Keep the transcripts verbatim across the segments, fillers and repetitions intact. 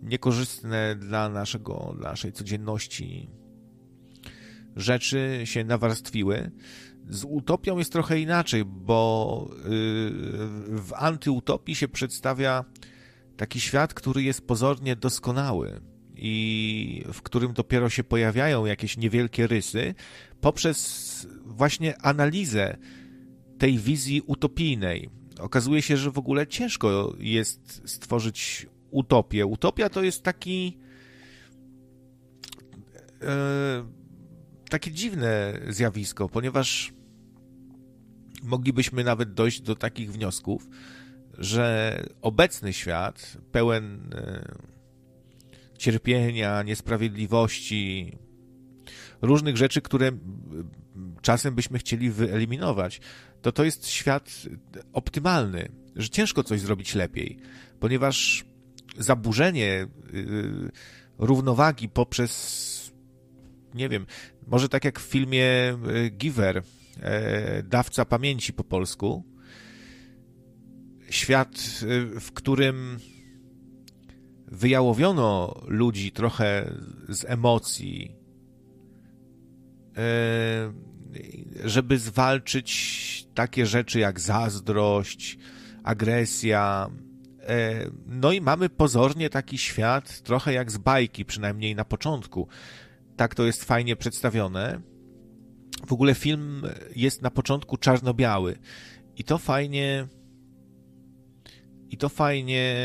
niekorzystne dla naszego, dla naszej codzienności rzeczy się nawarstwiły. Z utopią jest trochę inaczej, bo w antyutopii się przedstawia taki świat, który jest pozornie doskonały i w którym dopiero się pojawiają jakieś niewielkie rysy poprzez właśnie analizę tej wizji utopijnej. Okazuje się, że w ogóle ciężko jest stworzyć utopię. Utopia to jest taki e, takie dziwne zjawisko, ponieważ moglibyśmy nawet dojść do takich wniosków, że obecny świat pełen e, cierpienia, niesprawiedliwości, różnych rzeczy, które czasem byśmy chcieli wyeliminować, to to jest świat optymalny, że ciężko coś zrobić lepiej, ponieważ zaburzenie y, równowagi poprzez, nie wiem, może tak jak w filmie y, Giver, y, Dawca Pamięci po polsku, świat, y, w którym wyjałowiono ludzi trochę z emocji, żeby zwalczyć takie rzeczy jak zazdrość, agresja. No i mamy pozornie taki świat trochę jak z bajki, przynajmniej na początku. Tak to jest fajnie przedstawione. W ogóle film jest na początku czarno-biały i to fajnie i to fajnie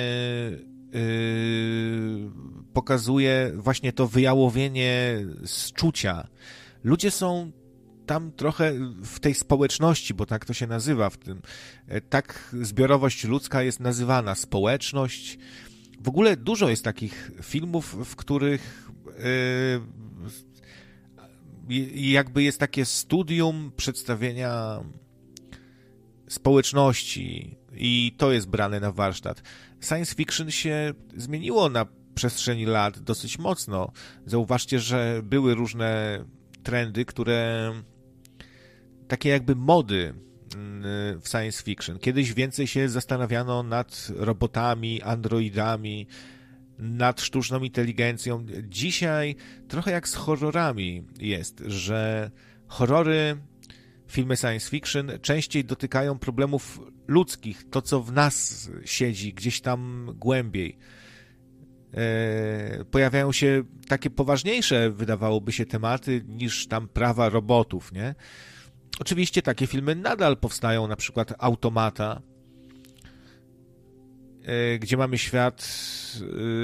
Yy, pokazuje właśnie to wyjałowienie zczucia. Ludzie są tam trochę w tej społeczności, bo tak to się nazywa, w tym, tak zbiorowość ludzka jest nazywana, społeczność. W ogóle dużo jest takich filmów, w których yy, jakby jest takie studium przedstawienia społeczności i to jest brane na warsztat. Science fiction się zmieniło na przestrzeni lat dosyć mocno. Zauważcie, że były różne trendy, które takie jakby mody w science fiction. Kiedyś więcej się zastanawiano nad robotami, androidami, nad sztuczną inteligencją. Dzisiaj trochę jak z horrorami jest, że horrory, filmy science fiction częściej dotykają problemów ludzkich, to co w nas siedzi, gdzieś tam głębiej. E, pojawiają się takie poważniejsze, wydawałoby się, tematy niż tam prawa robotów, nie? Oczywiście takie filmy nadal powstają, na przykład Automata, e, gdzie mamy świat, e,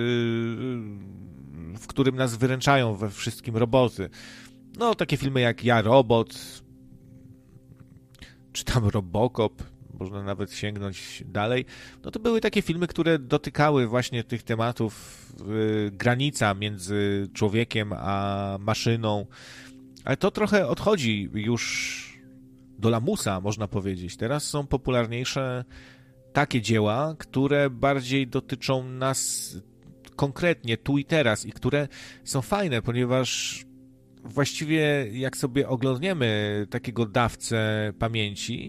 w którym nas wyręczają we wszystkim roboty. No, takie filmy jak Ja, Robot, czy tam Robocop, można nawet sięgnąć dalej, no to były takie filmy, które dotykały właśnie tych tematów, yy, granica między człowiekiem a maszyną, ale to trochę odchodzi już do lamusa, można powiedzieć. Teraz są popularniejsze takie dzieła, które bardziej dotyczą nas konkretnie, tu i teraz i które są fajne, ponieważ właściwie jak sobie oglądniemy takiego Dawcę Pamięci,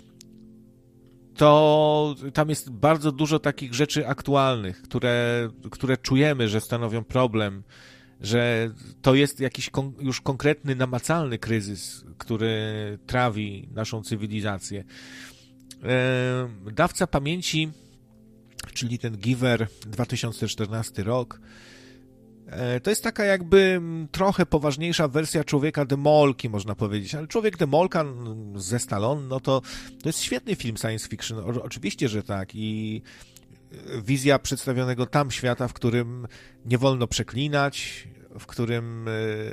to tam jest bardzo dużo takich rzeczy aktualnych, które, które czujemy, że stanowią problem, że to jest jakiś kon- już konkretny, namacalny kryzys, który trawi naszą cywilizację. E, Dawca Pamięci, czyli ten Giver, dwa tysiące czternasty rok, to jest taka jakby trochę poważniejsza wersja Człowieka Demolki, można powiedzieć, ale Człowiek Demolka ze Stallone, no to to jest świetny film science fiction, o, oczywiście, że tak, i wizja przedstawionego tam świata, w którym nie wolno przeklinać, w którym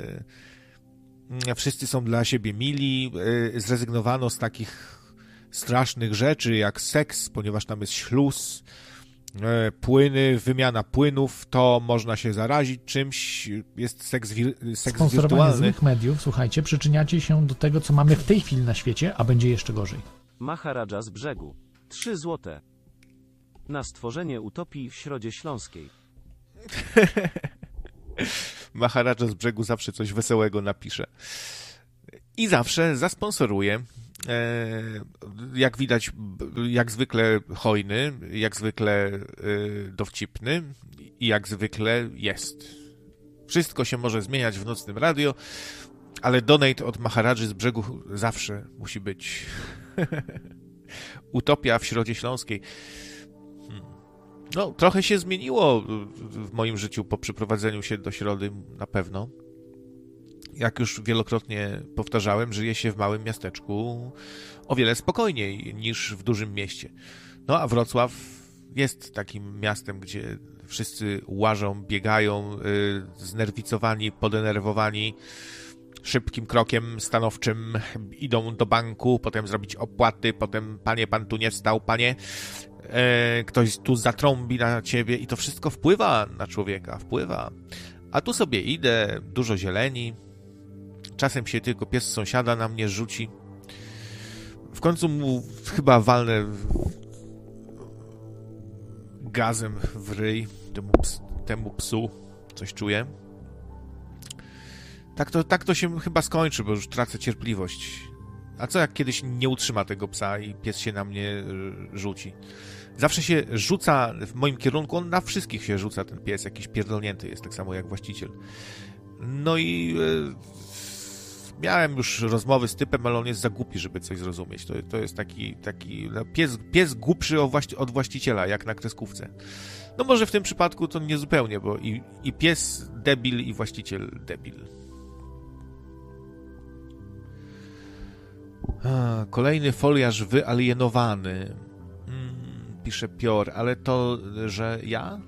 y, wszyscy są dla siebie mili, y, zrezygnowano z takich strasznych rzeczy jak seks, ponieważ tam jest śluz, płyny, wymiana płynów, to można się zarazić czymś, jest seks, wir- seks wirtualny. Złych mediów, słuchajcie, przyczyniacie się do tego, co mamy w tej chwili na świecie, a będzie jeszcze gorzej. Maharadża z brzegu. Trzy złote. Na stworzenie utopii w Środzie Śląskiej. Maharadża z brzegu zawsze coś wesołego napisze. I zawsze zasponsoruje jak widać, jak zwykle hojny, jak zwykle dowcipny i jak zwykle jest. Wszystko się może zmieniać w Nocnym Radio, ale donate od Maharadży z brzegu zawsze musi być. Utopia w Środzie Śląskiej. No, trochę się zmieniło w moim życiu po przeprowadzeniu się do Środy, na pewno. Jak już wielokrotnie powtarzałem, żyje się w małym miasteczku o wiele spokojniej niż w dużym mieście. No, a Wrocław jest takim miastem, gdzie wszyscy łażą, biegają, yy, znerwicowani, podenerwowani, szybkim krokiem stanowczym idą do banku, potem zrobić opłaty, potem panie, pan tu nie wstał, panie, e, ktoś tu zatrąbi na ciebie i to wszystko wpływa na człowieka, wpływa. A tu sobie idę, dużo zieleni, czasem się tylko pies sąsiada na mnie rzuci. W końcu mu chyba walnę gazem w ryj, temu, ps, temu psu, coś czuję. Tak to, tak to się chyba skończy, bo już tracę cierpliwość. A co jak kiedyś nie utrzyma tego psa i pies się na mnie rzuci? Zawsze się rzuca w moim kierunku, on na wszystkich się rzuca, ten pies, jakiś pierdolnięty jest, tak samo jak właściciel. No i e, miałem już rozmowy z typem, ale on jest za głupi, żeby coś zrozumieć. To, to jest taki, taki no, pies, pies głupszy od właściciela, jak na kreskówce. No może w tym przypadku to nie zupełnie, bo i, i pies debil, i właściciel debil. A, kolejny foliarz wyalienowany. Hmm, pisze Pior, ale to, że ja?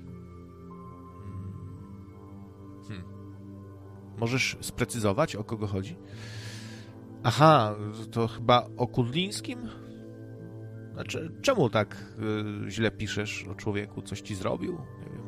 Hmm. Możesz sprecyzować, o kogo chodzi? Aha, to chyba o Kudlińskim? Znaczy, czemu tak y, źle piszesz o człowieku? Coś ci zrobił? Nie wiem.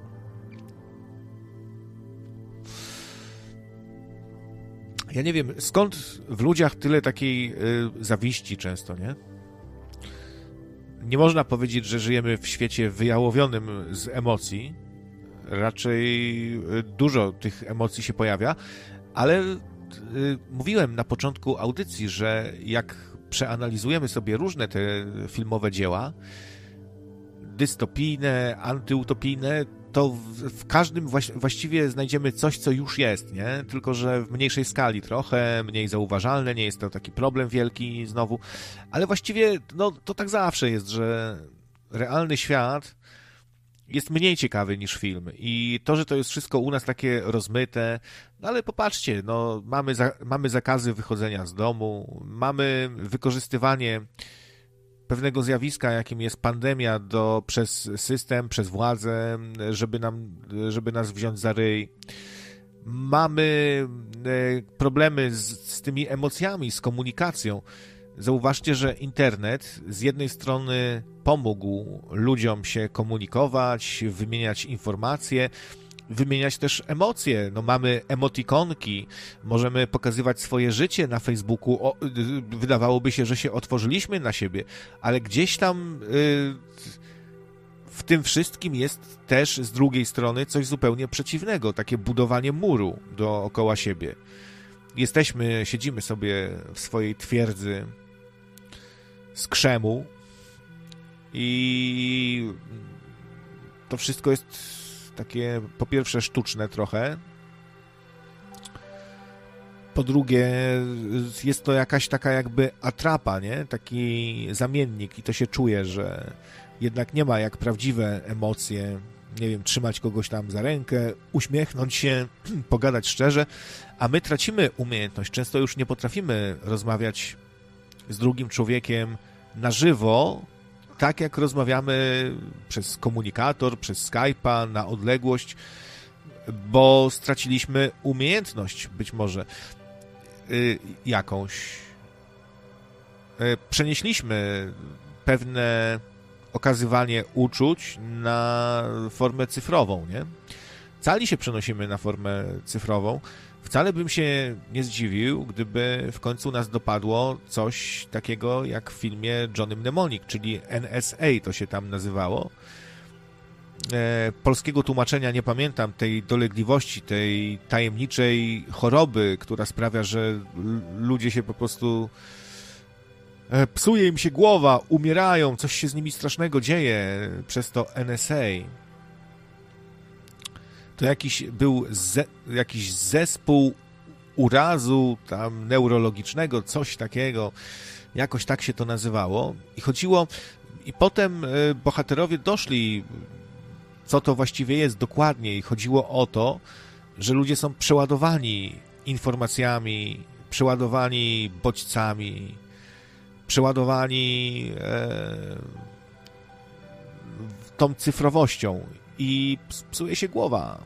Ja nie wiem, skąd w ludziach tyle takiej y, zawiści często, nie? Nie można powiedzieć, że żyjemy w świecie wyjałowionym z emocji. Raczej y, dużo tych emocji się pojawia, ale y, mówiłem na początku audycji, że jak przeanalizujemy sobie różne te filmowe dzieła, dystopijne, antyutopijne, to w, w każdym właś, właściwie znajdziemy coś, co już jest, nie? Tylko że w mniejszej skali trochę, mniej zauważalne, nie jest to taki problem wielki znowu, ale właściwie no, to tak zawsze jest, że realny świat jest mniej ciekawy niż film i to, że to jest wszystko u nas takie rozmyte, no ale popatrzcie, no mamy, za, mamy zakazy wychodzenia z domu, mamy wykorzystywanie pewnego zjawiska, jakim jest pandemia, do, przez system, przez władzę, żeby, nam, żeby nas wziąć za ryj. Mamy problemy z, z tymi emocjami, z komunikacją. Zauważcie, że internet z jednej strony pomógł ludziom się komunikować, wymieniać informacje, wymieniać też emocje. No mamy emotikonki, możemy pokazywać swoje życie na Facebooku. O, wydawałoby się, że się otworzyliśmy na siebie, ale gdzieś tam yy, w tym wszystkim jest też z drugiej strony coś zupełnie przeciwnego, takie budowanie muru dookoła siebie. Jesteśmy, siedzimy sobie w swojej twierdzy z krzemu i to wszystko jest takie, po pierwsze, sztuczne trochę, po drugie, jest to jakaś taka jakby atrapa, nie? Taki zamiennik i to się czuje, że jednak nie ma jak prawdziwe emocje, nie wiem, trzymać kogoś tam za rękę, uśmiechnąć się, pogadać szczerze, a my tracimy umiejętność. Często już nie potrafimy rozmawiać z drugim człowiekiem na żywo, tak jak rozmawiamy przez komunikator, przez Skype'a, na odległość, bo straciliśmy umiejętność być może y, jakąś. Y, przenieśliśmy pewne okazywanie uczuć na formę cyfrową, nie? Cali się przenosimy na formę cyfrową. Wcale bym się nie zdziwił, gdyby w końcu nas dopadło coś takiego jak w filmie Johnny Mnemonic, czyli N S A to się tam nazywało. E, polskiego tłumaczenia nie pamiętam, tej dolegliwości, tej tajemniczej choroby, która sprawia, że ludzie się po prostu psuje im się głowa, umierają, coś się z nimi strasznego dzieje przez to N S A. To jakiś był ze, jakiś zespół urazu tam neurologicznego, coś takiego, jakoś tak się to nazywało. I chodziło, i potem bohaterowie doszli, co to właściwie jest dokładnie, i chodziło o to, że ludzie są przeładowani informacjami, przeładowani bodźcami, przeładowani e, tą cyfrowością i psuje się głowa.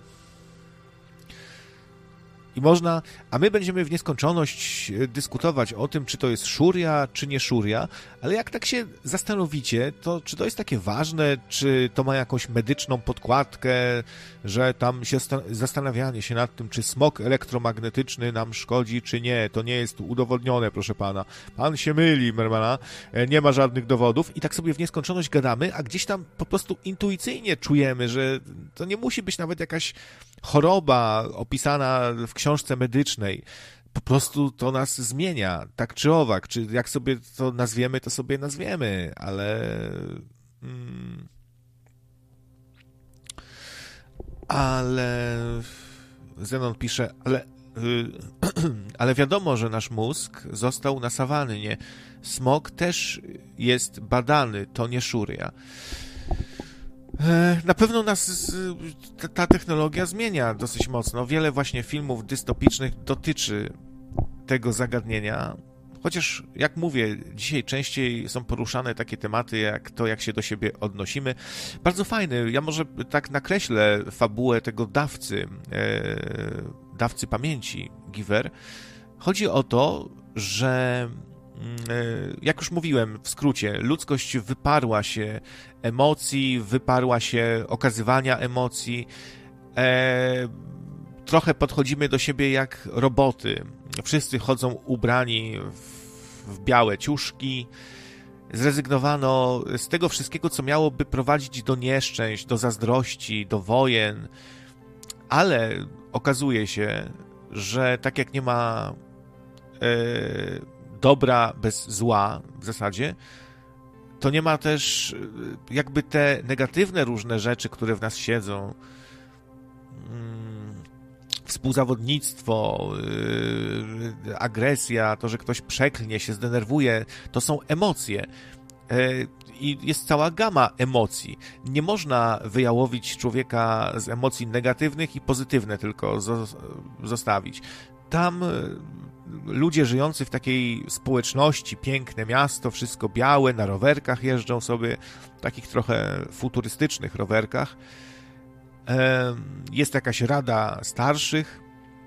I można, a my będziemy w nieskończoność dyskutować o tym, czy to jest szuria, czy nie szuria, ale jak tak się zastanowicie, to czy to jest takie ważne, czy to ma jakąś medyczną podkładkę, że tam się zastanawianie się nad tym, czy smog elektromagnetyczny nam szkodzi, czy nie, to nie jest udowodnione, proszę pana. Pan się myli, Mermana, nie ma żadnych dowodów i tak sobie w nieskończoność gadamy, a gdzieś tam po prostu intuicyjnie czujemy, że to nie musi być nawet jakaś choroba opisana w książce medycznej. Po prostu to nas zmienia, tak czy owak. Czy jak sobie to nazwiemy, to sobie nazwiemy, ale... Mm, ale... Zenon pisze, ale... ale wiadomo, że nasz mózg został na sawannie. Smog też jest badany, to nie szuria. Na pewno nas ta technologia zmienia dosyć mocno. Wiele właśnie filmów dystopicznych dotyczy tego zagadnienia. Chociaż, jak mówię, dzisiaj częściej są poruszane takie tematy, jak to, jak się do siebie odnosimy. Bardzo fajny. Ja może tak nakreślę fabułę tego dawcy, e, dawcy pamięci, Giver. Chodzi o to, że jak już mówiłem, w skrócie, ludzkość wyparła się emocji, wyparła się okazywania emocji. E, trochę podchodzimy do siebie jak roboty. Wszyscy chodzą ubrani w, w białe ciuszki. Zrezygnowano z tego wszystkiego, co miałoby prowadzić do nieszczęść, do zazdrości, do wojen. Ale okazuje się, że tak jak nie ma... E, dobra bez zła w zasadzie, to nie ma też jakby te negatywne różne rzeczy, które w nas siedzą. Współzawodnictwo, yy, agresja, to, że ktoś przeklnie, się zdenerwuje, to są emocje. Yy, I jest cała gama emocji. Nie można wyjałowić człowieka z emocji negatywnych i pozytywne tylko zo- zostawić. Tam ludzie żyjący w takiej społeczności, piękne miasto, wszystko białe, na rowerkach jeżdżą sobie, takich trochę futurystycznych rowerkach. Jest jakaś rada starszych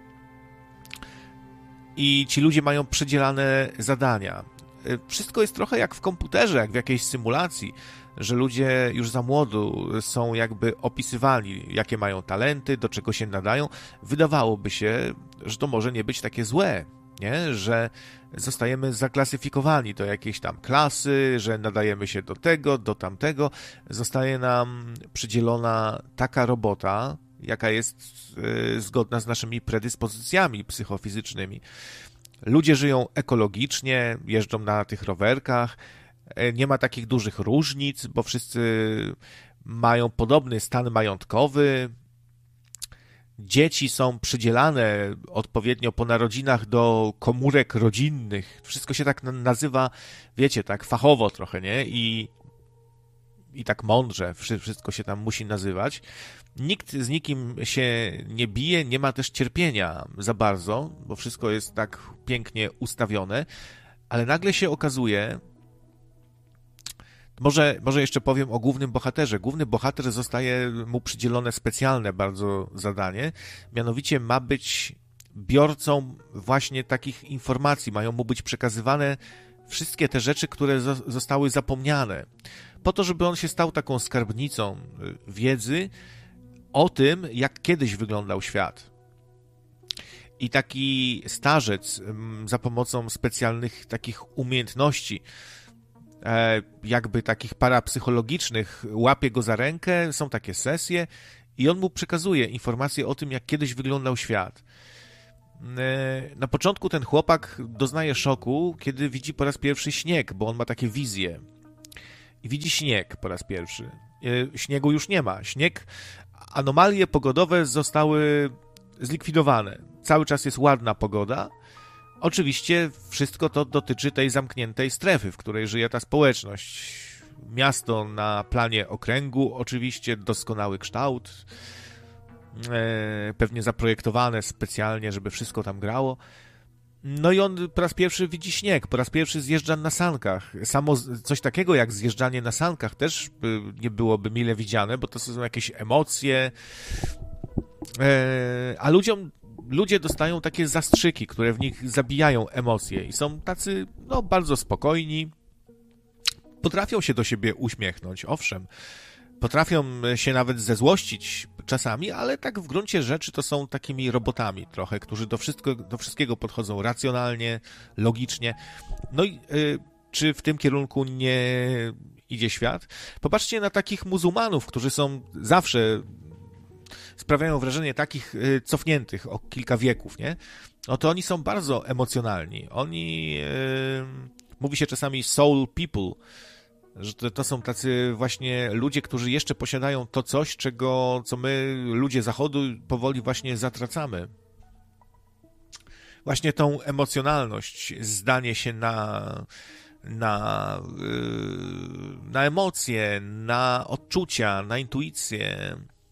i ci ludzie mają przydzielane zadania. Wszystko jest trochę jak w komputerze, jak w jakiejś symulacji, że ludzie już za młodu są jakby opisywani, jakie mają talenty, do czego się nadają. Wydawałoby się, że to może nie być takie złe, nie? Że zostajemy zaklasyfikowani do jakiejś tam klasy, że nadajemy się do tego, do tamtego. Zostaje nam przydzielona taka robota, jaka jest yy, zgodna z naszymi predyspozycjami psychofizycznymi. Ludzie żyją ekologicznie, jeżdżą na tych rowerkach, nie ma takich dużych różnic, bo wszyscy mają podobny stan majątkowy. Dzieci są przydzielane odpowiednio po narodzinach do komórek rodzinnych. Wszystko się tak nazywa, wiecie, tak fachowo trochę, nie? I, i tak mądrze wszystko się tam musi nazywać. Nikt z nikim się nie bije, nie ma też cierpienia za bardzo, bo wszystko jest tak pięknie ustawione, ale nagle się okazuje, może, może jeszcze powiem o głównym bohaterze. Główny bohater zostaje mu przydzielone specjalne bardzo zadanie, mianowicie ma być biorcą właśnie takich informacji, mają mu być przekazywane wszystkie te rzeczy, które zostały zapomniane, po to, żeby on się stał taką skarbnicą wiedzy o tym, jak kiedyś wyglądał świat. I taki starzec za pomocą specjalnych takich umiejętności, jakby takich parapsychologicznych, łapie go za rękę, są takie sesje i on mu przekazuje informacje o tym, jak kiedyś wyglądał świat. Na początku ten chłopak doznaje szoku, kiedy widzi po raz pierwszy śnieg, bo on ma takie wizje. I widzi śnieg po raz pierwszy. Śniegu już nie ma. Śnieg, anomalie pogodowe zostały zlikwidowane. Cały czas jest ładna pogoda. Oczywiście wszystko to dotyczy tej zamkniętej strefy, w której żyje ta społeczność. Miasto na planie okręgu, oczywiście doskonały kształt, e, pewnie zaprojektowane specjalnie, żeby wszystko tam grało. No i on po raz pierwszy widzi śnieg, po raz pierwszy zjeżdża na sankach. Samo coś takiego jak zjeżdżanie na sankach też nie byłoby mile widziane, bo to są jakieś emocje, e, a ludziom ludzie dostają takie zastrzyki, które w nich zabijają emocje i są tacy, no, bardzo spokojni. Potrafią się do siebie uśmiechnąć, owszem. Potrafią się nawet zezłościć czasami, ale tak w gruncie rzeczy to są takimi robotami trochę, którzy do, wszystko, do wszystkiego podchodzą racjonalnie, logicznie. No i y, czy w tym kierunku nie idzie świat? Popatrzcie na takich muzułmanów, którzy są zawsze... sprawiają wrażenie takich y, cofniętych o kilka wieków, nie? No to oni są bardzo emocjonalni. Oni, y, mówi się czasami soul people, że to, to są tacy właśnie ludzie, którzy jeszcze posiadają to coś, czego, co my, ludzie Zachodu, powoli właśnie zatracamy. Właśnie tą emocjonalność, zdanie się na, na, y, na emocje, na odczucia, na intuicję.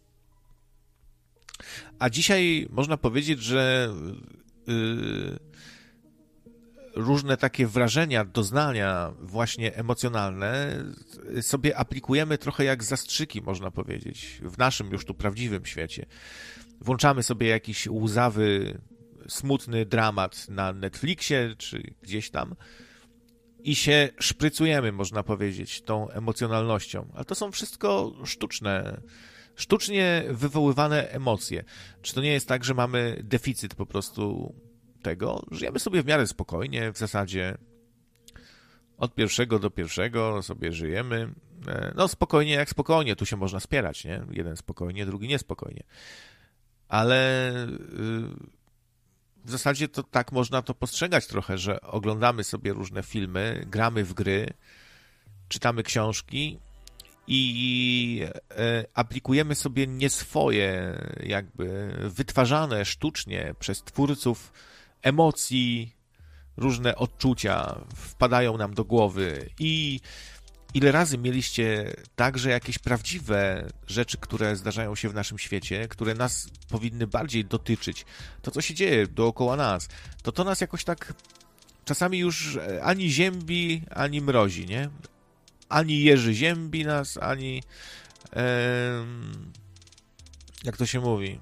A dzisiaj można powiedzieć, że yy, różne takie wrażenia, doznania właśnie emocjonalne sobie aplikujemy trochę jak zastrzyki, można powiedzieć, w naszym już tu prawdziwym świecie. Włączamy sobie jakiś łzawy, smutny dramat na Netflixie czy gdzieś tam i się szprycujemy, można powiedzieć, tą emocjonalnością. Ale to są wszystko sztuczne Sztucznie wywoływane emocje. Czy to nie jest tak, że mamy deficyt po prostu tego? Żyjemy sobie w miarę spokojnie, w zasadzie od pierwszego do pierwszego sobie żyjemy. No spokojnie jak spokojnie, tu się można spierać, nie? Jeden spokojnie, drugi niespokojnie. Ale w zasadzie to tak można to postrzegać trochę, że oglądamy sobie różne filmy, gramy w gry, czytamy książki, i e, aplikujemy sobie nie swoje, jakby wytwarzane sztucznie przez twórców emocji, różne odczucia wpadają nam do głowy. I ile razy mieliście także jakieś prawdziwe rzeczy, które zdarzają się w naszym świecie, które nas powinny bardziej dotyczyć, to co się dzieje dookoła nas, to to nas jakoś tak czasami już ani ziębi, ani mrozi, nie? Ani jeży ziębi nas, ani e, jak to się mówi?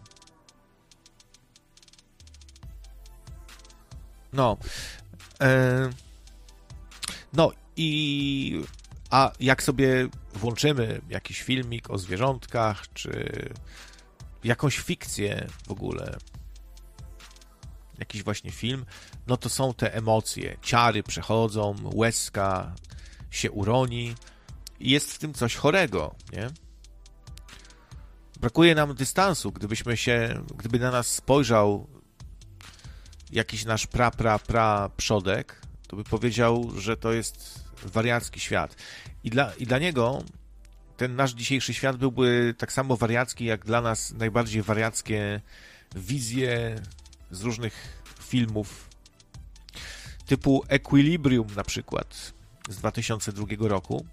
No. E, no i a jak sobie włączymy jakiś filmik o zwierzątkach, czy jakąś fikcję w ogóle, jakiś właśnie film, no to są te emocje, ciary przechodzą, łezka się uroni i jest w tym coś chorego, nie? Brakuje nam dystansu, gdybyśmy się, gdyby na nas spojrzał jakiś nasz pra, pra, pra przodek, to by powiedział, że to jest wariacki świat. I dla, i dla niego ten nasz dzisiejszy świat byłby tak samo wariacki, jak dla nas najbardziej wariackie wizje z różnych filmów typu Equilibrium na przykład z dwa tysiące drugiego roku.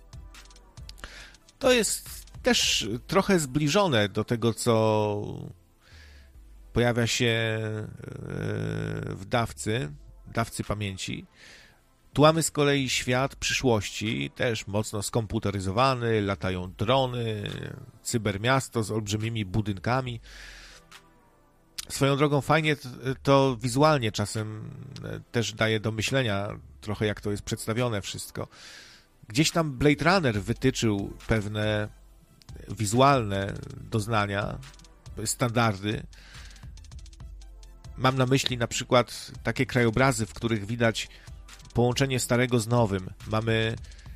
To jest też trochę zbliżone do tego, co pojawia się w Dawcy, Dawcy Pamięci. Tu mamy z kolei świat przyszłości, też mocno skomputeryzowany, latają drony, cybermiasto z olbrzymimi budynkami. Swoją drogą fajnie to wizualnie czasem też daje do myślenia trochę, jak to jest przedstawione wszystko. Gdzieś tam Blade Runner wytyczył pewne wizualne doznania, standardy. Mam na myśli na przykład takie krajobrazy, w których widać połączenie starego z nowym. Mamy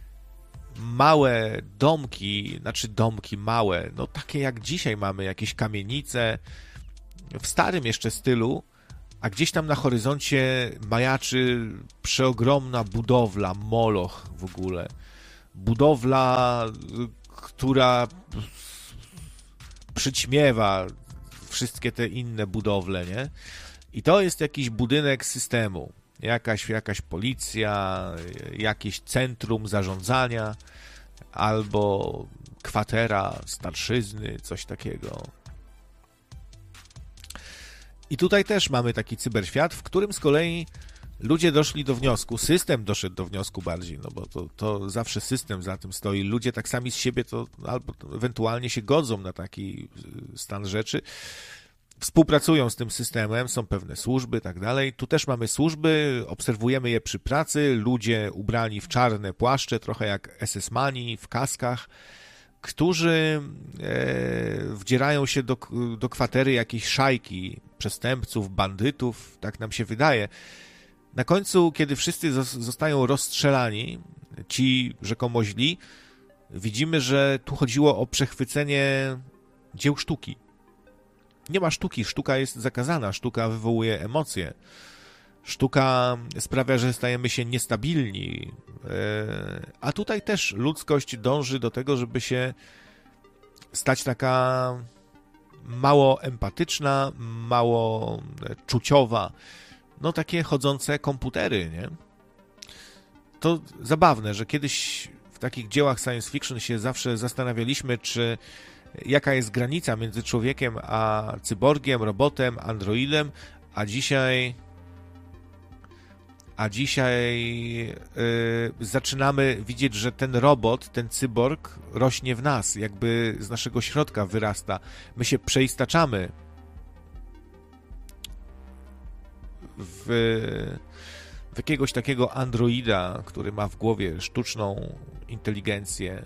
małe domki, znaczy domki małe, no takie jak dzisiaj mamy, jakieś kamienice, w starym jeszcze stylu, a gdzieś tam na horyzoncie majaczy przeogromna budowla, moloch w ogóle. Budowla, która przyćmiewa wszystkie te inne budowle, nie? I to jest jakiś budynek systemu. Jakaś, jakaś policja, jakieś centrum zarządzania albo kwatera starszyzny, coś takiego. I tutaj też mamy taki cyberświat, w którym z kolei ludzie doszli do wniosku, system doszedł do wniosku bardziej, no bo to, to zawsze system za tym stoi. Ludzie tak sami z siebie to albo ewentualnie się godzą na taki stan rzeczy, współpracują z tym systemem, są pewne służby i tak dalej. Tu też mamy służby, obserwujemy je przy pracy, ludzie ubrani w czarne płaszcze, trochę jak es es-mani, w kaskach, którzy e, wdzierają się do, do kwatery jakiejś szajki przestępców, bandytów, tak nam się wydaje. Na końcu, kiedy wszyscy zostają rozstrzelani, ci rzekomo źli, widzimy, że tu chodziło o przechwycenie dzieł sztuki. Nie ma sztuki, sztuka jest zakazana, sztuka wywołuje emocje. Sztuka sprawia, że stajemy się niestabilni, a tutaj też ludzkość dąży do tego, żeby się stać taka mało empatyczna, mało czuciowa. No takie chodzące komputery, nie? To zabawne, że kiedyś w takich dziełach science fiction się zawsze zastanawialiśmy, czy jaka jest granica między człowiekiem a cyborgiem, robotem, androidem, a dzisiaj a dzisiaj yy, zaczynamy widzieć, że ten robot, ten cyborg rośnie w nas, jakby z naszego środka wyrasta. My się przeistaczamy w, w jakiegoś takiego androida, który ma w głowie sztuczną inteligencję.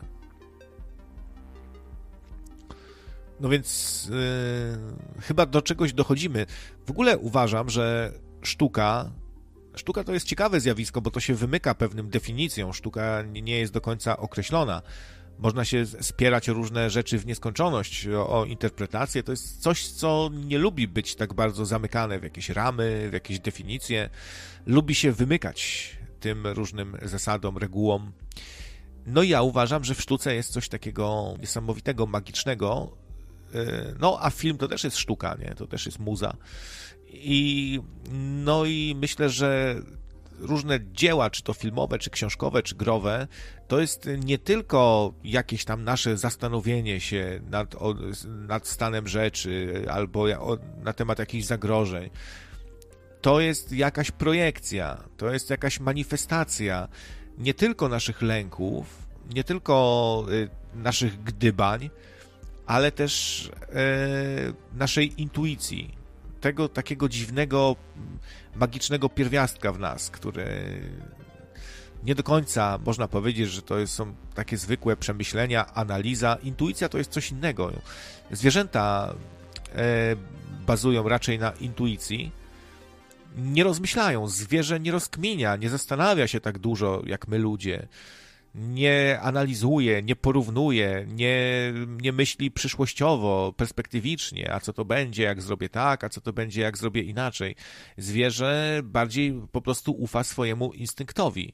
No więc yy, chyba do czegoś dochodzimy. W ogóle uważam, że sztuka Sztuka to jest ciekawe zjawisko, bo to się wymyka pewnym definicjom. Sztuka nie jest do końca określona. Można się spierać o różne rzeczy w nieskończoność, o, o interpretację. To jest coś, co nie lubi być tak bardzo zamykane w jakieś ramy, w jakieś definicje. Lubi się wymykać tym różnym zasadom, regułom. No i ja uważam, że w sztuce jest coś takiego niesamowitego, magicznego. No, a film to też jest sztuka, nie? To też jest muza. I no i myślę, że różne dzieła, czy to filmowe, czy książkowe, czy growe, to jest nie tylko jakieś tam nasze zastanowienie się nad, o, nad stanem rzeczy albo na temat jakichś zagrożeń. To jest jakaś projekcja, to jest jakaś manifestacja nie tylko naszych lęków, nie tylko y, naszych gdybań, ale też y, naszej intuicji. Tego takiego dziwnego, magicznego pierwiastka w nas, które nie do końca można powiedzieć, że to są takie zwykłe przemyślenia, analiza. Intuicja to jest coś innego. Zwierzęta e, bazują raczej na intuicji. Nie rozmyślają. Zwierzę nie rozkminia, nie zastanawia się tak dużo jak my ludzie. Nie analizuje, nie porównuje, nie, nie myśli przyszłościowo, perspektywicznie, a co to będzie, jak zrobię tak, a co to będzie, jak zrobię inaczej. Zwierzę bardziej po prostu ufa swojemu instynktowi.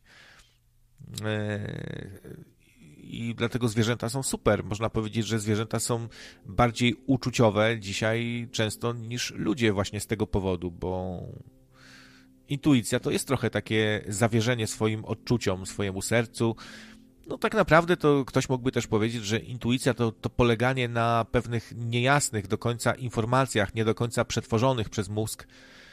I dlatego zwierzęta są super. Można powiedzieć, że zwierzęta są bardziej uczuciowe dzisiaj często niż ludzie właśnie z tego powodu, bo intuicja to jest trochę takie zawierzenie swoim odczuciom, swojemu sercu. No tak naprawdę to ktoś mógłby też powiedzieć, że intuicja to, to poleganie na pewnych niejasnych do końca informacjach, nie do końca przetworzonych przez mózg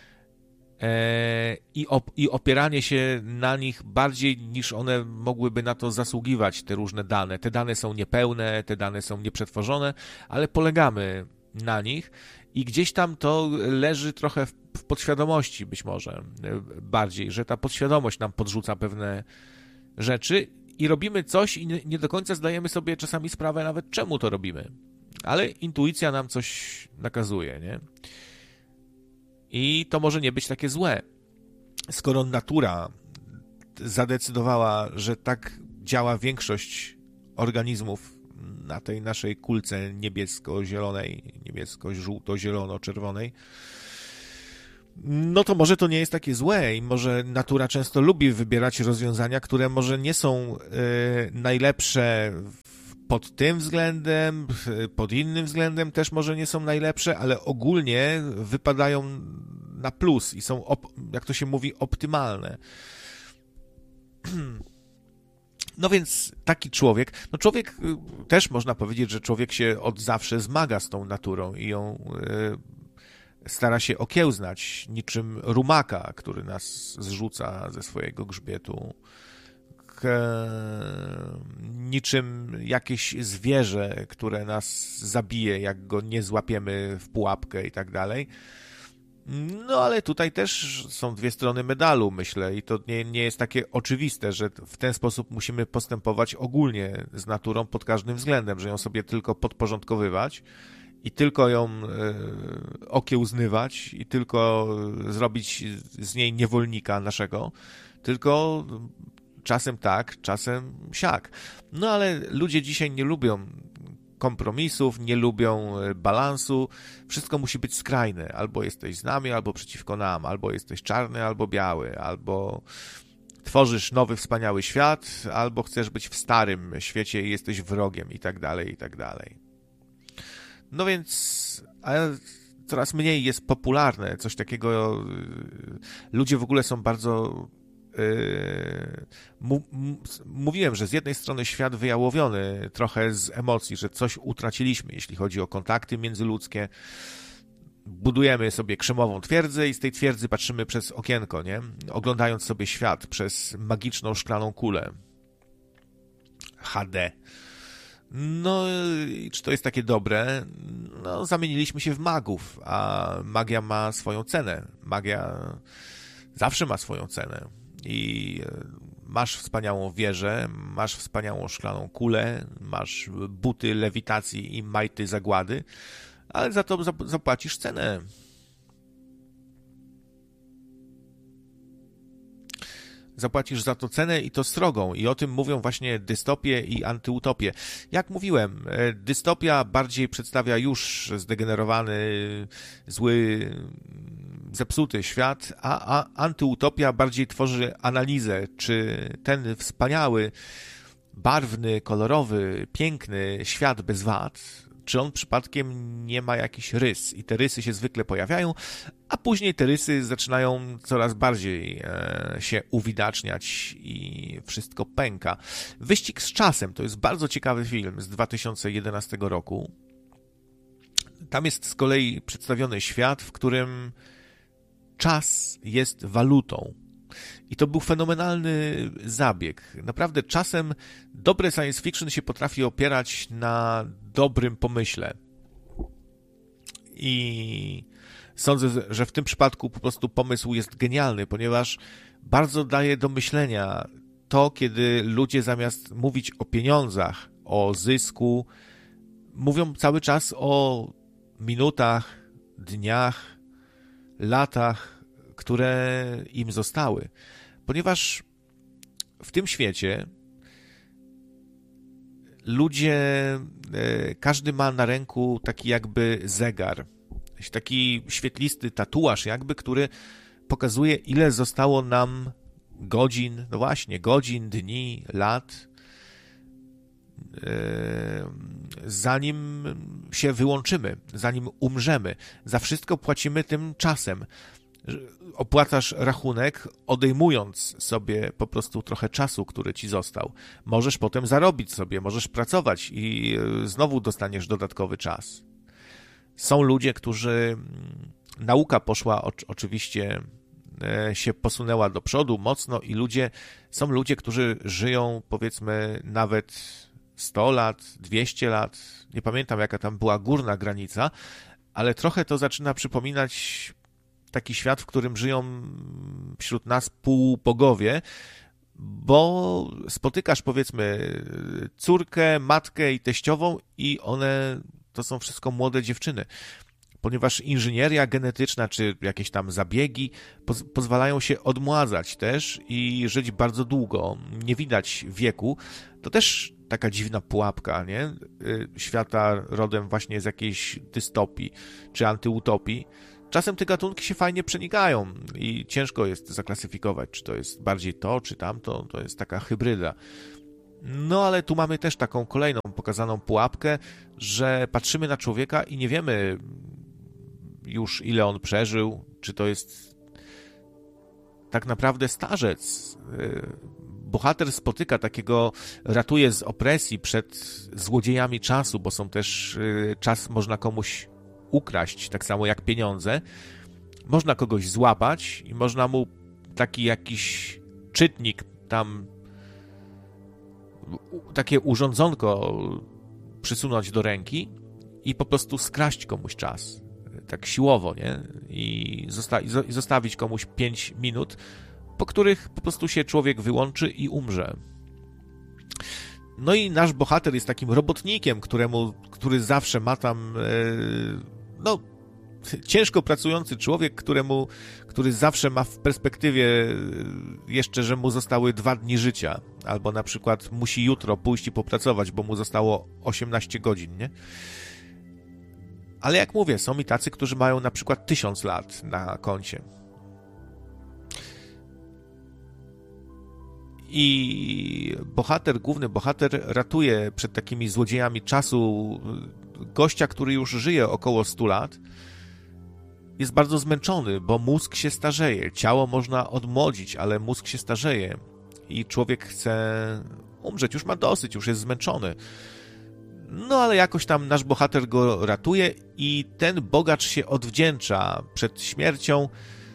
e, i, op, i opieranie się na nich bardziej niż one mogłyby na to zasługiwać, te różne dane. Te dane są niepełne, te dane są nieprzetworzone, ale polegamy na nich i gdzieś tam to leży trochę w, w podświadomości być może bardziej, że ta podświadomość nam podrzuca pewne rzeczy i robimy coś i nie, nie do końca zdajemy sobie czasami sprawę nawet czemu to robimy. Ale intuicja nam coś nakazuje, nie? I to może nie być takie złe. Skoro natura zadecydowała, że tak działa większość organizmów na tej naszej kulce niebiesko-zielonej, niebiesko-żółto-zielono-czerwonej, no to może to nie jest takie złe i może natura często lubi wybierać rozwiązania, które może nie są y, najlepsze pod tym względem, pod innym względem też może nie są najlepsze, ale ogólnie wypadają na plus i są, op, jak to się mówi, optymalne. No więc taki człowiek, no człowiek też można powiedzieć, że człowiek się od zawsze zmaga z tą naturą i ją y, stara się okiełznać niczym rumaka, który nas zrzuca ze swojego grzbietu. Niczym jakieś zwierzę, które nas zabije, jak go nie złapiemy w pułapkę i tak dalej. No ale tutaj też są dwie strony medalu, myślę, i to nie, nie jest takie oczywiste, że w ten sposób musimy postępować ogólnie z naturą pod każdym względem, że ją sobie tylko podporządkowywać i tylko ją e, okiełznywać i tylko zrobić z niej niewolnika naszego, tylko czasem tak, czasem siak. No ale ludzie dzisiaj nie lubią kompromisów, nie lubią balansu. Wszystko musi być skrajne. Albo jesteś z nami, albo przeciwko nam. Albo jesteś czarny, albo biały. Albo tworzysz nowy, wspaniały świat, albo chcesz być w starym świecie i jesteś wrogiem i tak dalej, i tak dalej. No więc ale coraz mniej jest popularne coś takiego. Ludzie w ogóle są bardzo Mówiłem, że z jednej strony świat wyjałowiony trochę z emocji, że coś utraciliśmy, jeśli chodzi o kontakty międzyludzkie. Budujemy sobie krzemową twierdzę i z tej twierdzy patrzymy przez okienko, nie? Oglądając sobie świat przez magiczną szklaną kulę H D. No, czy to jest takie dobre? No, zamieniliśmy się w magów, a magia ma swoją cenę. Magia zawsze ma swoją cenę. I masz wspaniałą wieżę, masz wspaniałą szklaną kulę, masz buty lewitacji i majty zagłady, ale za to zapłacisz cenę. Zapłacisz za to cenę i to srogą. I o tym mówią właśnie dystopie i antyutopie. Jak mówiłem, dystopia bardziej przedstawia już zdegenerowany, zły, zepsuty świat, a, a antyutopia bardziej tworzy analizę, czy ten wspaniały, barwny, kolorowy, piękny świat bez wad, czy on przypadkiem nie ma jakichś rys. I te rysy się zwykle pojawiają, a później te rysy zaczynają coraz bardziej e, się uwidaczniać i wszystko pęka. Wyścig z czasem to jest bardzo ciekawy film z dwa tysiące jedenastego roku. Tam jest z kolei przedstawiony świat, w którym czas jest walutą. I to był fenomenalny zabieg. Naprawdę czasem dobre science fiction się potrafi opierać na dobrym pomyśle. I sądzę, że w tym przypadku po prostu pomysł jest genialny, ponieważ bardzo daje do myślenia to, kiedy ludzie zamiast mówić o pieniądzach, o zysku, mówią cały czas o minutach, dniach, latach, które im zostały. Ponieważ w tym świecie ludzie, każdy ma na ręku taki jakby zegar, taki świetlisty tatuaż jakby, który pokazuje, ile zostało nam godzin, no właśnie, godzin, dni, lat, zanim się wyłączymy, zanim umrzemy. Za wszystko płacimy tym czasem. Opłacasz rachunek, odejmując sobie po prostu trochę czasu, który ci został. Możesz potem zarobić sobie, możesz pracować i znowu dostaniesz dodatkowy czas. Są ludzie, którzy... Nauka poszła oczywiście, się posunęła do przodu mocno i ludzie, są ludzie, którzy żyją powiedzmy nawet sto lat, dwieście lat, nie pamiętam jaka tam była górna granica, ale trochę to zaczyna przypominać taki świat, w którym żyją wśród nas półbogowie, bo spotykasz powiedzmy córkę, matkę i teściową i one to są wszystko młode dziewczyny. Ponieważ inżynieria genetyczna czy jakieś tam zabiegi poz- pozwalają się odmładzać też i żyć bardzo długo. Nie widać wieku. To też taka dziwna pułapka, nie? Świata rodem właśnie z jakiejś dystopii czy antyutopii, czasem te gatunki się fajnie przenikają i ciężko jest zaklasyfikować, czy to jest bardziej to, czy tamto, to jest taka hybryda. No ale tu mamy też taką kolejną pokazaną pułapkę, że patrzymy na człowieka i nie wiemy już, ile on przeżył, czy to jest tak naprawdę starzec. Bohater spotyka takiego, ratuje z opresji przed złodziejami czasu, bo są też, czas można komuś ukraść, tak samo jak pieniądze. Można kogoś złapać i można mu taki jakiś czytnik tam, takie urządzonko przysunąć do ręki i po prostu skraść komuś czas. Tak siłowo, nie? I, zosta- i zostawić komuś pięć minut, po których po prostu się człowiek wyłączy i umrze. No i nasz bohater jest takim robotnikiem, któremu, który zawsze ma tam e, no, ciężko pracujący człowiek, któremu, który zawsze ma w perspektywie jeszcze, że mu zostały dwa dni życia, albo na przykład musi jutro pójść i popracować, bo mu zostało osiemnaście godzin, nie? Ale jak mówię, są i tacy, którzy mają na przykład tysiąc lat na koncie. I bohater, główny bohater ratuje przed takimi złodziejami czasu gościa, który już żyje około stu lat. Jest bardzo zmęczony, bo mózg się starzeje. Ciało można odmłodzić, ale mózg się starzeje. I człowiek chce umrzeć, już ma dosyć, już jest zmęczony. No ale jakoś tam nasz bohater go ratuje i ten bogacz się odwdzięcza przed śmiercią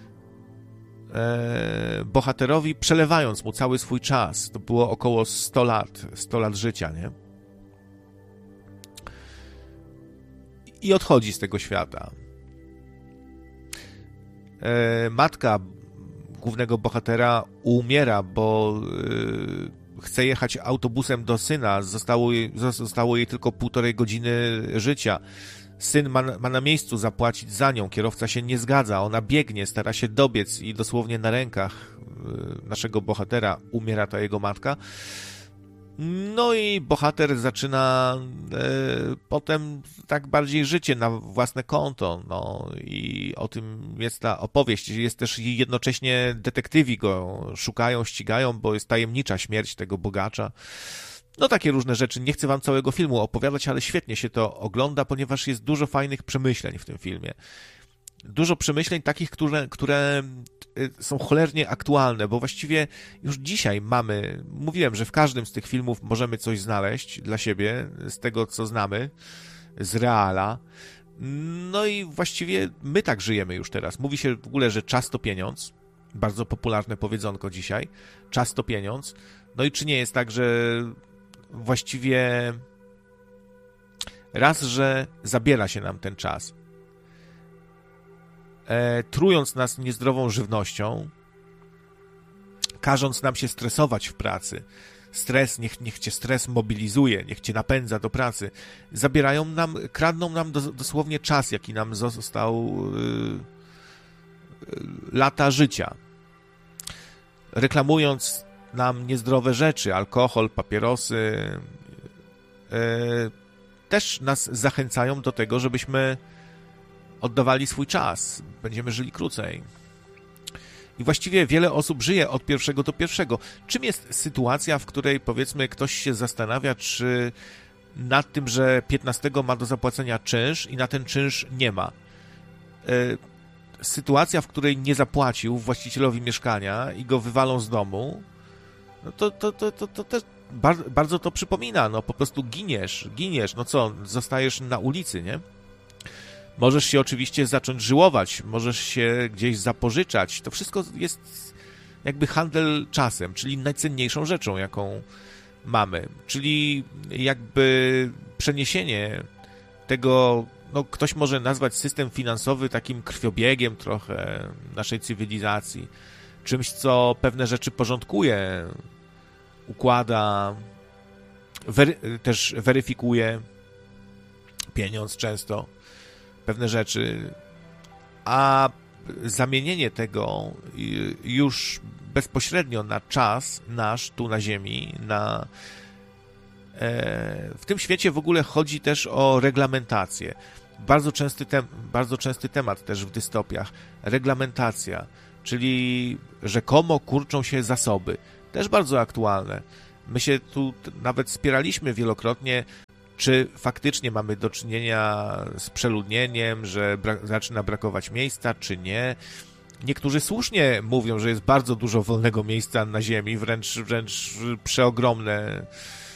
e, bohaterowi, przelewając mu cały swój czas. To było około sto lat, sto lat życia, nie? I odchodzi z tego świata. E, matka głównego bohatera umiera, bo e, chce jechać autobusem do syna, zostało jej, zostało jej tylko półtorej godziny życia. Syn ma, ma na miejscu zapłacić za nią, kierowca się nie zgadza, ona biegnie, stara się dobiec i dosłownie na rękach naszego bohatera umiera ta jego matka. No i bohater zaczyna e, potem tak bardziej życie na własne konto, no i o tym jest ta opowieść. Jest też jednocześnie detektywi go szukają, ścigają, bo jest tajemnicza śmierć tego bogacza. No takie różne rzeczy. Nie chcę wam całego filmu opowiadać, ale świetnie się to ogląda, ponieważ jest dużo fajnych przemyśleń w tym filmie. Dużo przemyśleń takich, które, które są cholernie aktualne, bo właściwie już dzisiaj mamy, mówiłem, że w każdym z tych filmów możemy coś znaleźć dla siebie, z tego, co znamy, z reala. No i właściwie my tak żyjemy już teraz. Mówi się w ogóle, że czas to pieniądz. Bardzo popularne powiedzonko dzisiaj. Czas to pieniądz. No i czy nie jest tak, że właściwie raz, że zabiera się nam ten czas, E, trując nas niezdrową żywnością, każąc nam się stresować w pracy. Stres, niech, niech cię stres mobilizuje, niech cię napędza do pracy. Zabierają nam, kradną nam do, dosłownie czas, jaki nam został yy, lata życia. Reklamując nam niezdrowe rzeczy, alkohol, papierosy, yy, też nas zachęcają do tego, żebyśmy oddawali swój czas. Będziemy żyli krócej. I właściwie wiele osób żyje od pierwszego do pierwszego. Czym jest sytuacja, w której powiedzmy ktoś się zastanawia, czy nad tym, że piętnastego ma do zapłacenia czynsz i na ten czynsz nie ma. Sytuacja, w której nie zapłacił właścicielowi mieszkania i go wywalą z domu, no to, to, to, to, to też bardzo to przypomina. No po prostu giniesz, giniesz. No co, zostajesz na ulicy, nie? Możesz się oczywiście zacząć żyłować, możesz się gdzieś zapożyczać. To wszystko jest jakby handel czasem, czyli najcenniejszą rzeczą, jaką mamy. Czyli jakby przeniesienie tego, no ktoś może nazwać system finansowy takim krwiobiegiem trochę naszej cywilizacji. Czymś, co pewne rzeczy porządkuje, układa, wery- też weryfikuje pieniądz często. Pewne rzeczy, a zamienienie tego już bezpośrednio na czas nasz tu na ziemi, na e, w tym świecie w ogóle chodzi też o reglamentację. Bardzo częsty, tem, bardzo częsty temat też w dystopiach, reglamentacja, czyli rzekomo kurczą się zasoby, też bardzo aktualne. My się tu nawet spieraliśmy wielokrotnie, czy faktycznie mamy do czynienia z przeludnieniem, że bra- zaczyna brakować miejsca, czy nie. Niektórzy słusznie mówią, że jest bardzo dużo wolnego miejsca na ziemi, wręcz, wręcz przeogromne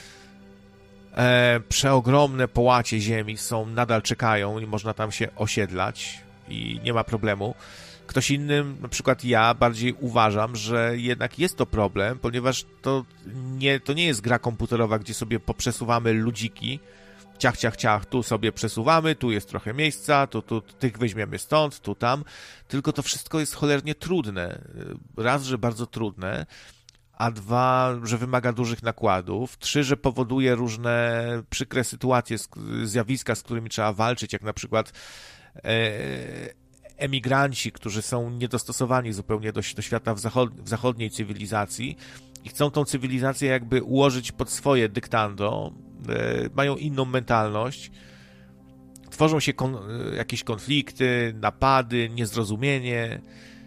e, przeogromne połacie ziemi są, nadal czekają i można tam się osiedlać i nie ma problemu. Ktoś inny, na przykład ja, bardziej uważam, że jednak jest to problem, ponieważ to nie, to nie jest gra komputerowa, gdzie sobie poprzesuwamy ludziki, ciach, ciach, ciach, tu sobie przesuwamy, tu jest trochę miejsca, tu, tu tych weźmiemy stąd, tu tam, tylko to wszystko jest cholernie trudne. Raz, że bardzo trudne, a dwa, że wymaga dużych nakładów, trzy, że powoduje różne przykre sytuacje, zjawiska, z którymi trzeba walczyć, jak na przykład e, emigranci, którzy są niedostosowani zupełnie do, do świata w, zachod, w zachodniej cywilizacji i chcą tą cywilizację jakby ułożyć pod swoje dyktando, e, mają inną mentalność, tworzą się kon, jakieś konflikty, napady, niezrozumienie,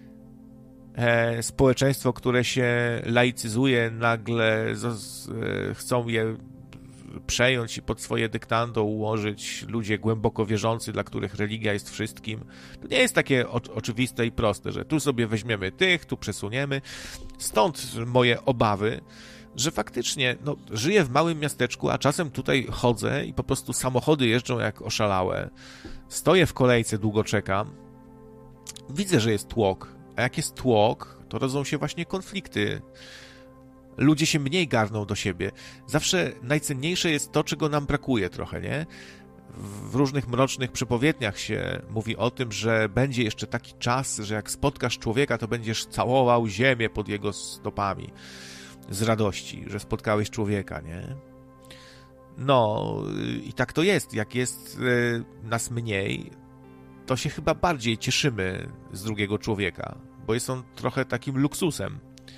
e, społeczeństwo, które się laicyzuje, nagle z, z, e, chcą je przejąć i pod swoje dyktando ułożyć ludzie głęboko wierzący, dla których religia jest wszystkim. To nie jest takie o, oczywiste i proste, że tu sobie weźmiemy tych, tu przesuniemy. Stąd moje obawy, że faktycznie no, żyję w małym miasteczku, a czasem tutaj chodzę i po prostu samochody jeżdżą jak oszalałe. Stoję w kolejce, długo czekam. Widzę, że jest tłok, a jak jest tłok, to rodzą się właśnie konflikty. Ludzie się mniej garną do siebie. Zawsze najcenniejsze jest to, czego nam brakuje trochę, nie? W różnych mrocznych przypowiedniach się mówi o tym, że będzie jeszcze taki czas, że jak spotkasz człowieka, to będziesz całował ziemię pod jego stopami z radości, że spotkałeś człowieka, nie? No i tak to jest. Jak jest y, nas mniej, to się chyba bardziej cieszymy z drugiego człowieka, bo jest on trochę takim luksusem.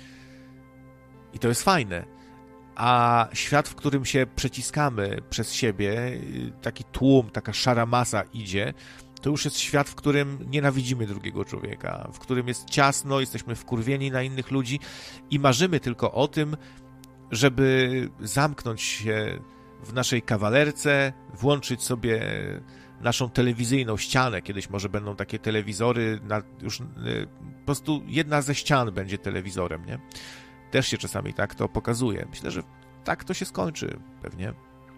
I to jest fajne. A świat, w którym się przeciskamy przez siebie, taki tłum, taka szara masa idzie, to już jest świat, w którym nienawidzimy drugiego człowieka, w którym jest ciasno, jesteśmy wkurwieni na innych ludzi i marzymy tylko o tym, żeby zamknąć się w naszej kawalerce, włączyć sobie naszą telewizyjną ścianę. Kiedyś może będą takie telewizory, na już po prostu jedna ze ścian będzie telewizorem, nie? Też się czasami tak to pokazuje. Myślę, że tak to się skończy pewnie.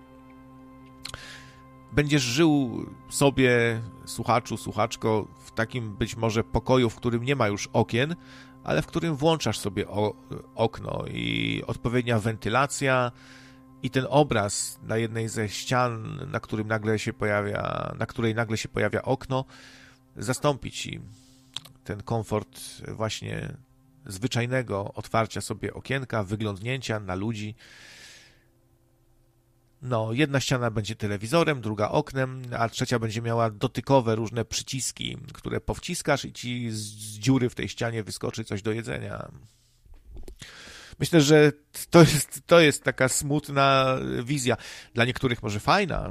Będziesz żył sobie, słuchaczu, słuchaczko, w takim być może pokoju, w którym nie ma już okien, ale w którym włączasz sobie o, okno i odpowiednia wentylacja i ten obraz na jednej ze ścian, na którym nagle się pojawia, na której nagle się pojawia okno, zastąpi ci ten komfort właśnie zwyczajnego otwarcia sobie okienka, wyglądnięcia na ludzi. No, jedna ściana będzie telewizorem, druga oknem, a trzecia będzie miała dotykowe różne przyciski, które powciskasz i ci z, z dziury w tej ścianie wyskoczy coś do jedzenia. Myślę, że to jest, to jest taka smutna wizja. Dla niektórych może fajna.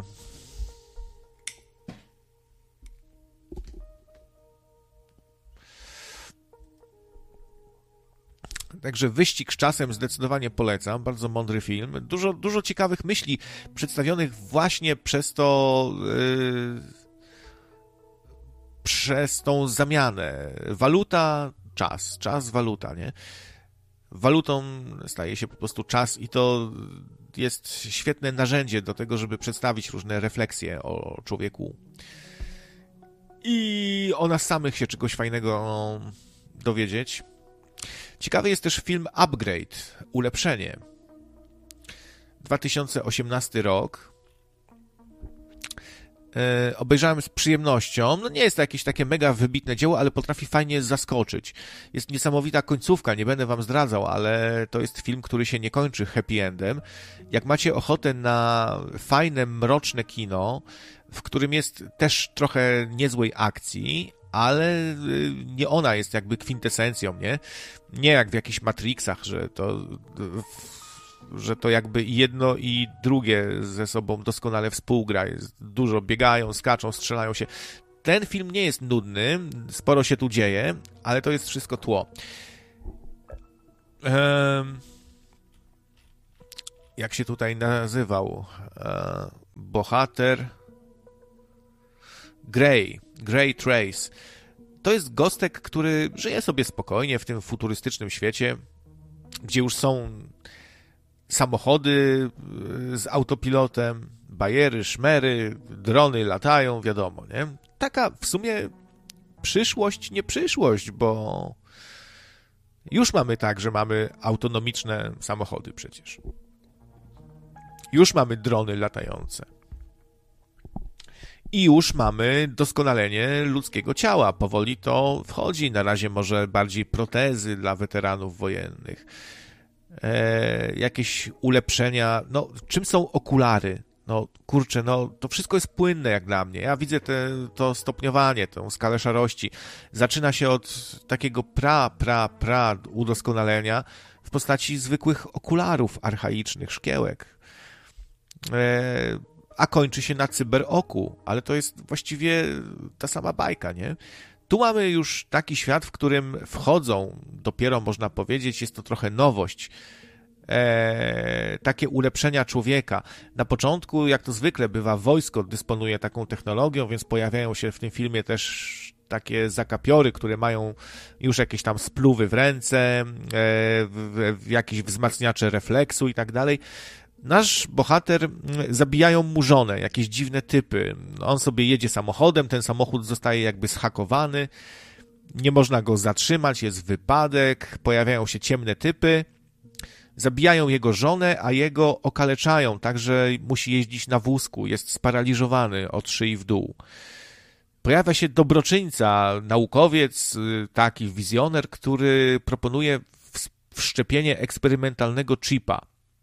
Także Wyścig z czasem zdecydowanie polecam. Bardzo mądry film. Dużo, dużo ciekawych myśli przedstawionych właśnie przez to yy, przez tą zamianę. Waluta, czas. Czas, waluta, nie? Walutą staje się po prostu czas i to jest świetne narzędzie do tego, żeby przedstawić różne refleksje o człowieku. I o nas samych się czegoś fajnego dowiedzieć. Ciekawy jest też film Upgrade, Ulepszenie. dwa tysiące osiemnasty rok. E, obejrzałem z przyjemnością. No nie jest to jakieś takie mega wybitne dzieło, ale potrafi fajnie zaskoczyć. Jest niesamowita końcówka, nie będę wam zdradzał, ale to jest film, który się nie kończy happy endem. Jak macie ochotę na fajne, mroczne kino, w którym jest też trochę niezłej akcji, ale nie ona jest jakby kwintesencją, nie? Nie jak w jakichś Matrixach, że to, że to jakby jedno i drugie ze sobą doskonale współgra. Jest dużo, biegają, skaczą, strzelają się. ten film nie jest nudny, sporo się tu dzieje, ale to jest wszystko tło. Ehm, jak się tutaj nazywał? Ehm, bohater Grey, Grey Trace. To jest gostek, który żyje sobie spokojnie w tym futurystycznym świecie, gdzie już są samochody z autopilotem, bajery, szmery, drony latają, wiadomo, nie? Taka w sumie przyszłość, nie przyszłość, bo już mamy tak, że mamy autonomiczne samochody przecież. Już mamy drony latające. I już mamy doskonalenie ludzkiego ciała. Powoli to wchodzi. Na razie może bardziej protezy dla weteranów wojennych. E, jakieś ulepszenia. No, czym są okulary? No, kurczę, no, to wszystko jest płynne jak dla mnie. Ja widzę te, to stopniowanie, tę skalę szarości. Zaczyna się od takiego pra, pra, pra udoskonalenia w postaci zwykłych okularów archaicznych, szkiełek. E, a kończy się na cyberoku, ale to jest właściwie ta sama bajka, nie? Tu mamy już taki świat, w którym wchodzą, dopiero można powiedzieć, jest to trochę nowość, e, takie ulepszenia człowieka. Na początku, jak to zwykle bywa, wojsko dysponuje taką technologią, więc pojawiają się w tym filmie też takie zakapiory, które mają już jakieś tam spluwy w ręce, e, w, w jakieś wzmacniacze refleksu i tak dalej. Nasz bohater, zabijają mu żonę, jakieś dziwne typy. On sobie jedzie samochodem, ten samochód zostaje jakby zhakowany, nie można go zatrzymać, jest wypadek, pojawiają się ciemne typy, zabijają jego żonę, a jego okaleczają, tak że musi jeździć na wózku, jest sparaliżowany od szyi w dół. Pojawia się dobroczyńca, naukowiec, taki wizjoner, który proponuje wszczepienie eksperymentalnego chipa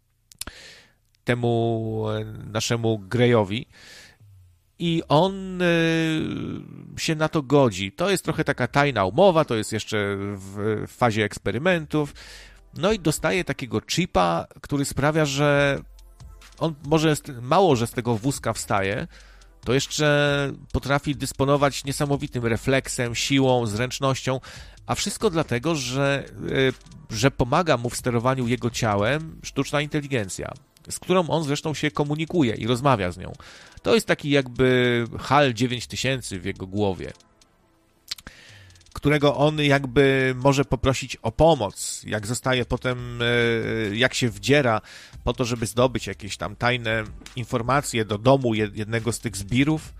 temu naszemu Greyowi i on się na to godzi. To jest trochę taka tajna umowa, to jest jeszcze w fazie eksperymentów. No i dostaje takiego chipa, który sprawia, że on może mało, że z tego wózka wstaje, to jeszcze potrafi dysponować niesamowitym refleksem, siłą, zręcznością, a wszystko dlatego, że, że pomaga mu w sterowaniu jego ciałem sztuczna inteligencja, z którą on zresztą się komunikuje i rozmawia z nią. To jest taki jakby HAL dziewięć tysięcy w jego głowie, którego on jakby może poprosić o pomoc, jak zostaje potem, jak się wdziera po to, żeby zdobyć jakieś tam tajne informacje do domu jednego z tych zbirów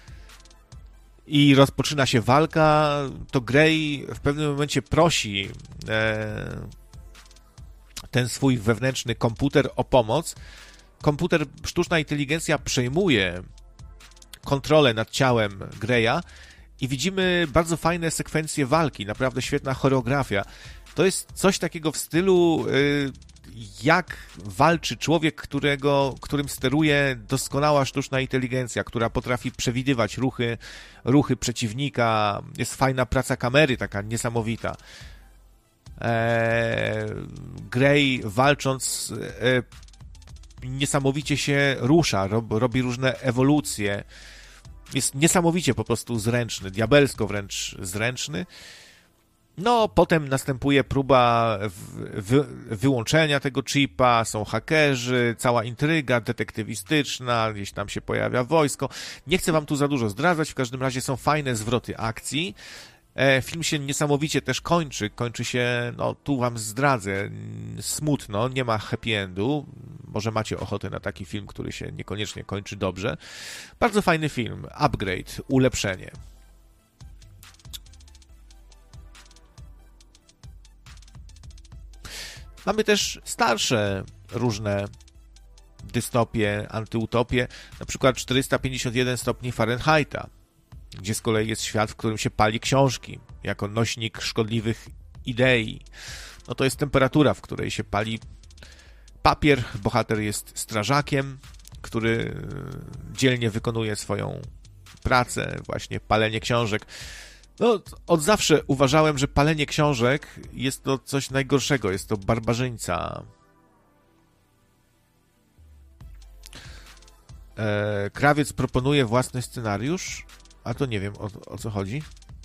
i rozpoczyna się walka, to Grey w pewnym momencie prosi ten swój wewnętrzny komputer o pomoc. Komputer, sztuczna inteligencja przejmuje kontrolę nad ciałem Greya i widzimy bardzo fajne sekwencje walki, naprawdę świetna choreografia. To jest coś takiego w stylu jak walczy człowiek, którego, którym steruje doskonała sztuczna inteligencja, która potrafi przewidywać ruchy, ruchy przeciwnika. Jest fajna praca kamery, taka niesamowita. Grey walcząc niesamowicie się rusza, robi różne ewolucje. Jest niesamowicie po prostu zręczny, diabelsko wręcz zręczny. No, potem następuje próba wy, wyłączenia tego chipa, są hakerzy, cała intryga detektywistyczna, gdzieś tam się pojawia wojsko. Nie chcę wam tu za dużo zdradzać, w każdym razie są fajne zwroty akcji. Film się niesamowicie też kończy, kończy się, no tu wam zdradzę, smutno, nie ma happy endu, może macie ochotę na taki film, który się niekoniecznie kończy dobrze. Bardzo fajny film, upgrade, ulepszenie. Mamy też starsze różne dystopie, antyutopie, na przykład czterysta pięćdziesiąt jeden stopni Fahrenheita, gdzie z kolei jest świat, w którym się pali książki jako nośnik szkodliwych idei. No to jest temperatura, w której się pali papier. Bohater jest strażakiem, który dzielnie wykonuje swoją pracę, właśnie palenie książek. No, od zawsze uważałem, że palenie książek jest to coś najgorszego, jest to barbarzyńca. Krawiec proponuje własny scenariusz. A to nie wiem, o, o co chodzi.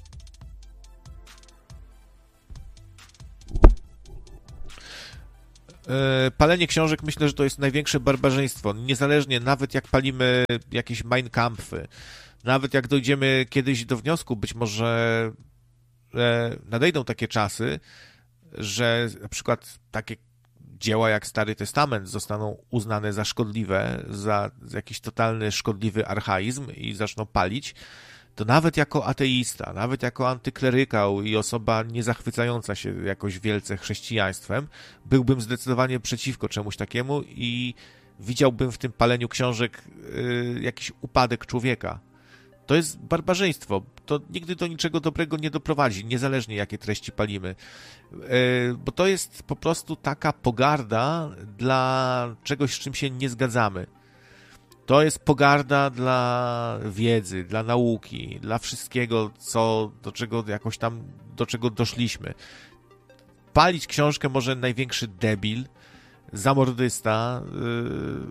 Palenie książek, myślę, że to jest największe barbarzyństwo. Niezależnie, nawet jak palimy jakieś Mein Kampfy, nawet jak dojdziemy kiedyś do wniosku, być może nadejdą takie czasy, że na przykład takie dzieła jak Stary Testament zostaną uznane za szkodliwe, za, za jakiś totalny szkodliwy archaizm i zaczną palić, to nawet jako ateista, nawet jako antyklerykał i osoba nie zachwycająca się jakoś wielce chrześcijaństwem, byłbym zdecydowanie przeciwko czemuś takiemu i widziałbym w tym paleniu książek y, jakiś upadek człowieka. To jest barbarzyństwo. To nigdy do niczego dobrego nie doprowadzi, niezależnie jakie treści palimy. Y, bo to jest po prostu taka pogarda dla czegoś, z czym się nie zgadzamy. To jest pogarda dla wiedzy, dla nauki, dla wszystkiego, co, do czego jakoś tam, do czego doszliśmy. Palić książkę może największy debil, zamordysta, yy,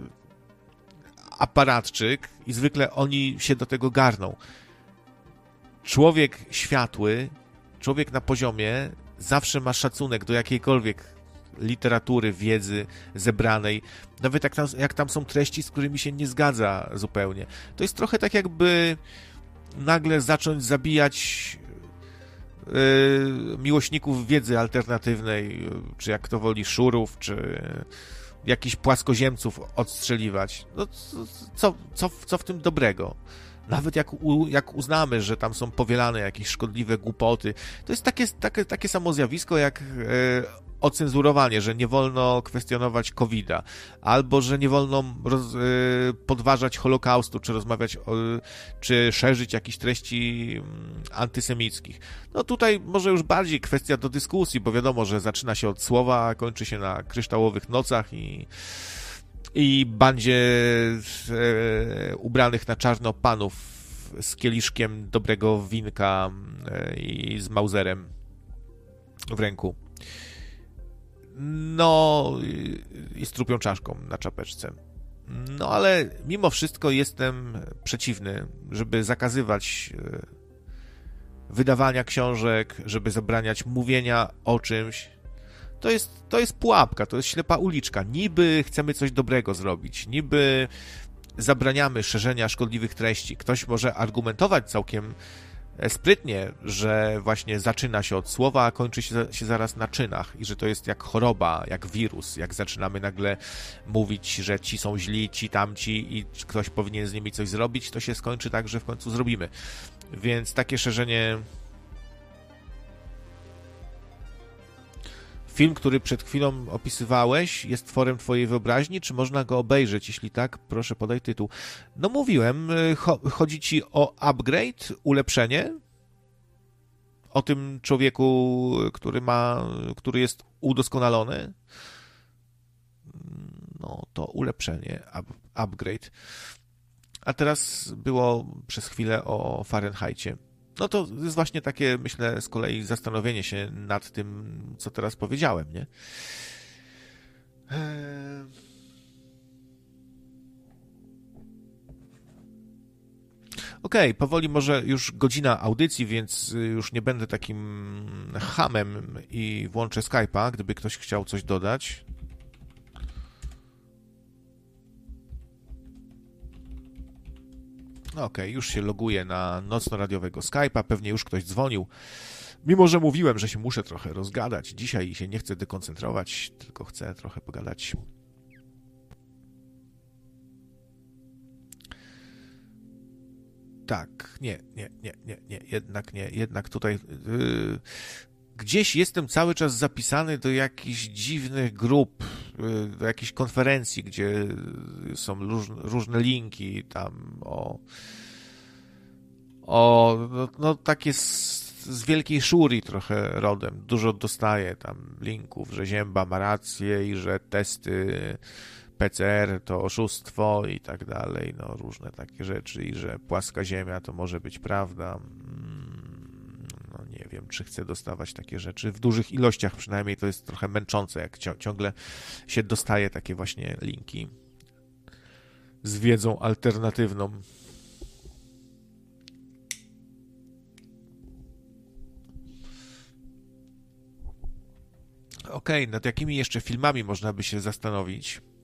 aparatczyk i zwykle oni się do tego garną. Człowiek światły, człowiek na poziomie zawsze ma szacunek do jakiejkolwiek literatury, wiedzy zebranej, nawet jak tam, jak tam są treści, z którymi się nie zgadza zupełnie. To jest trochę tak, jakby nagle zacząć zabijać yy, miłośników wiedzy alternatywnej, czy jak to woli, szurów, czy jakichś płaskoziemców odstrzeliwać. No, co, co, co w tym dobrego? Nawet jak, u, jak uznamy, że tam są powielane jakieś szkodliwe głupoty, to jest takie, takie, takie samo zjawisko jak yy, ocenzurowanie, że nie wolno kwestionować kowida, albo że nie wolno roz, yy, podważać Holokaustu, czy rozmawiać, o, czy szerzyć jakieś treści yy, antysemickich. No tutaj może już bardziej kwestia do dyskusji, bo wiadomo, że zaczyna się od słowa, a kończy się na kryształowych nocach i, i bandzie yy, ubranych na czarno panów z kieliszkiem dobrego winka yy, i z Mauserem w ręku. No i z trupią czaszką na czapeczce. No ale mimo wszystko jestem przeciwny, żeby zakazywać wydawania książek, żeby zabraniać mówienia o czymś. To jest, to jest pułapka, to jest ślepa uliczka. Niby chcemy coś dobrego zrobić, niby zabraniamy szerzenia szkodliwych treści. Ktoś może argumentować całkiem sprytnie, że właśnie zaczyna się od słowa, a kończy się, się zaraz na czynach i że to jest jak choroba, jak wirus, jak zaczynamy nagle mówić, że ci są źli, ci tamci i ktoś powinien z nimi coś zrobić, to się skończy tak, że w końcu zrobimy. Więc takie szerzenie... Film, który przed chwilą opisywałeś, jest tworem twojej wyobraźni? Czy można go obejrzeć? Jeśli tak, proszę podaj tytuł. No mówiłem, cho- chodzi ci o upgrade, ulepszenie? O tym człowieku, który ma, który jest udoskonalony? No to ulepszenie, up- upgrade. A teraz było przez chwilę o Fahrenheicie. No to jest właśnie takie, myślę, z kolei zastanowienie się nad tym, co teraz powiedziałem, nie? Eee... Okej, okay, powoli może już godzina audycji, więc już nie będę takim chamem i włączę Skype'a, gdyby ktoś chciał coś dodać. Okej, okay, już się loguję na nocno-radiowego Skype'a, pewnie już ktoś dzwonił. Mimo że mówiłem, że się muszę trochę rozgadać, dzisiaj się nie chcę dekoncentrować, tylko chcę trochę pogadać. Tak, nie, nie, nie, nie, nie, jednak nie, jednak tutaj... Yy... Gdzieś jestem cały czas zapisany do jakichś dziwnych grup, do jakichś konferencji, gdzie są różne, różne linki tam o, o no, no takie z, z wielkiej szuri trochę rodem. Dużo dostaję tam linków, że Zięba ma rację i że testy P C R to oszustwo i tak dalej, no różne takie rzeczy i że płaska Ziemia to może być prawda. No nie wiem, czy chcę dostawać takie rzeczy. W dużych ilościach przynajmniej to jest trochę męczące, jak ciągle się dostaje takie właśnie linki z wiedzą alternatywną. okej, okay, nad jakimi jeszcze filmami można by się zastanowić?